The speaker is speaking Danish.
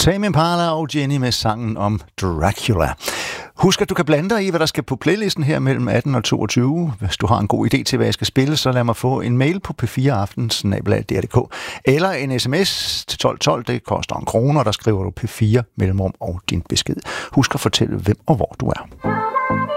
Tame Impala og Jenny med sangen om Dracula. Husk, at du kan blande dig i, hvad der skal på playlisten her mellem 18 og 22. Hvis du har en god idé til, hvad jeg skal spille, så lad mig få en mail på p4aften@dr.dk eller en sms til 1212. Det koster 1 kroner, der skriver du P4 mellemrum og din besked. Husk at fortælle, hvem og hvor du er.